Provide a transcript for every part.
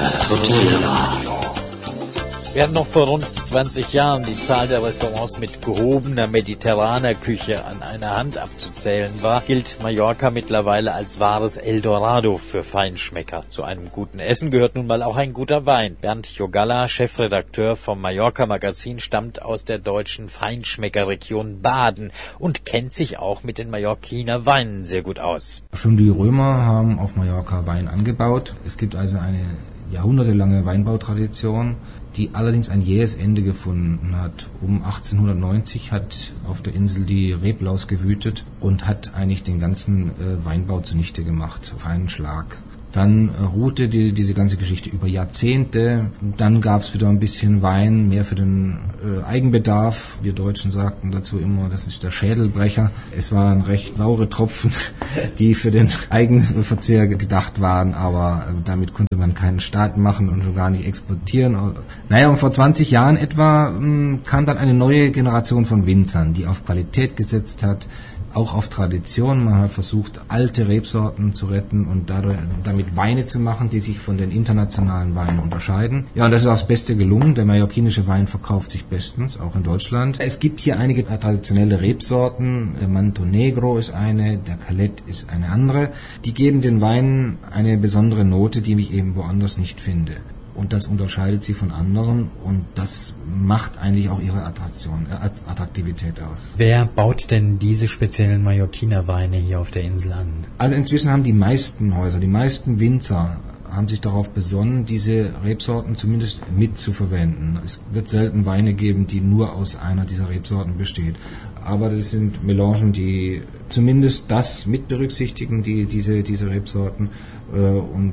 Das Hotelradio. Während noch vor rund 20 Jahren die Zahl der Restaurants mit gehobener mediterraner Küche an einer Hand abzuzählen war, gilt Mallorca mittlerweile als wahres Eldorado für Feinschmecker. Zu einem guten Essen gehört nun mal auch ein guter Wein. Bernd Jogalla, Chefredakteur vom Mallorca-Magazin, stammt aus der deutschen Feinschmeckerregion Baden und kennt sich auch mit den Mallorquiner Weinen sehr gut aus. Schon die Römer haben auf Mallorca Wein angebaut. Es gibt also eine jahrhundertelange Weinbautradition, die allerdings ein jähes Ende gefunden hat. Um 1890 hat auf der Insel die Reblaus gewütet und hat eigentlich den ganzen Weinbau zunichte gemacht, auf einen Schlag. Dann ruhte diese ganze Geschichte über Jahrzehnte. Dann gab es wieder ein bisschen Wein, mehr für den Eigenbedarf. Wir Deutschen sagten dazu immer, das ist der Schädelbrecher. Es waren recht saure Tropfen, die für den Eigenverzehr gedacht waren, aber damit konnte man keinen Staat machen und schon gar nicht exportieren. Naja, und vor 20 Jahren etwa kam dann eine neue Generation von Winzern, die auf Qualität gesetzt hat, auch auf Tradition. Man hat versucht, alte Rebsorten zu retten und damit Weine zu machen, die sich von den internationalen Weinen unterscheiden. Ja, und das ist auch das Beste gelungen. Der mallorquinische Wein verkauft sich bestens, auch in Deutschland. Es gibt hier einige traditionelle Rebsorten. Der Manto Negro ist eine, der Callet ist eine andere. Die geben den Weinen eine besondere Note, die ich eben woanders nicht finde. Und das unterscheidet sie von anderen und das macht eigentlich auch ihre Attraktivität aus. Wer baut denn diese speziellen Mallorquiner Weine hier auf der Insel an? Also inzwischen haben die meisten Häuser, die meisten Winzer haben sich darauf besonnen, diese Rebsorten zumindest mitzuverwenden. Es wird selten Weine geben, die nur aus einer dieser Rebsorten besteht. Aber das sind Melangen, die zumindest das mit berücksichtigen, diese Rebsorten und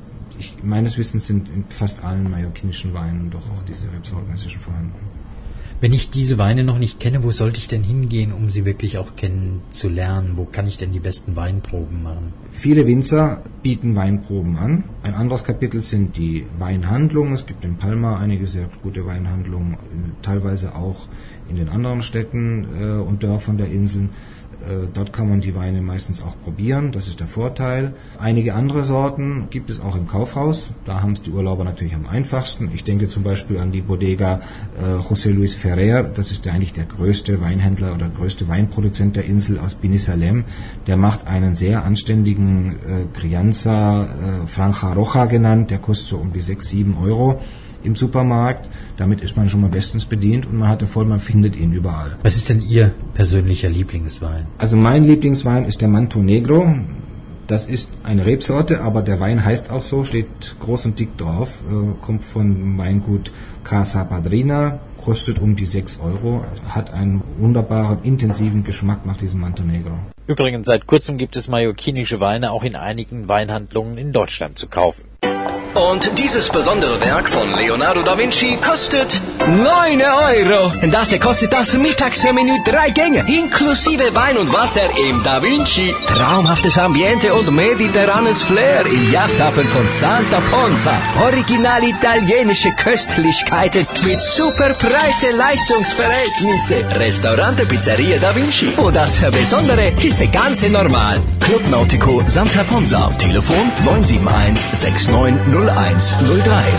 meines Wissens sind in fast allen mallorquinischen Weinen doch auch diese Rebsorten inzwischen vorhanden. Wenn ich diese Weine noch nicht kenne, wo sollte ich denn hingehen, um sie wirklich auch kennenzulernen? Wo kann ich denn die besten Weinproben machen? Viele Winzer bieten Weinproben an. Ein anderes Kapitel sind die Weinhandlungen. Es gibt in Palma einige sehr gute Weinhandlungen, teilweise auch in den anderen Städten und Dörfern der Inseln. Dort kann man die Weine meistens auch probieren, das ist der Vorteil. Einige andere Sorten gibt es auch im Kaufhaus, da haben es die Urlauber natürlich am einfachsten. Ich denke zum Beispiel an die Bodega José Luis Ferrer, das ist eigentlich der größte Weinhändler oder größte Weinproduzent der Insel aus Binissalem. Der macht einen sehr anständigen Crianza Franja Roja genannt, der kostet so um die 6-7 Euro. Im Supermarkt. Damit ist man schon mal bestens bedient und man findet ihn überall. Was ist denn Ihr persönlicher Lieblingswein? Also mein Lieblingswein ist der Manto Negro. Das ist eine Rebsorte, aber der Wein heißt auch so, steht groß und dick drauf. Kommt von Weingut Casa Padrina, kostet um die 6 Euro, hat einen wunderbaren, intensiven Geschmack nach diesem Manto Negro. Übrigens, seit kurzem gibt es mallorquinische Weine auch in einigen Weinhandlungen in Deutschland zu kaufen. Und dieses besondere Werk von Leonardo da Vinci kostet 9 Euro. Das kostet das Mittagsmenü 3 Gänge, inklusive Wein und Wasser im Da Vinci. Traumhaftes Ambiente und mediterranes Flair im Yachthafen von Santa Ponza. Original italienische Köstlichkeiten mit super Preise-Leistungsverhältnisse. Restaurante Pizzeria Da Vinci. Und das Besondere ist ganz normal. Club Nautico Santa Ponza. Telefon 971 69 0103.